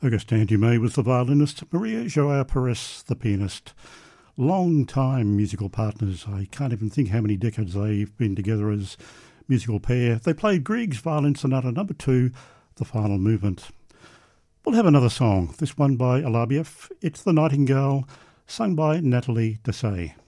Augustin Dumay was the violinist, Maria Joao Perez the pianist. Long-time musical partners. I can't even think how many decades they've been together as musical pair. They played Grieg's Violin Sonata No. 2, the final movement. We'll have another song, this one by Alabiev. It's The Nightingale, sung by Nathalie Dessay.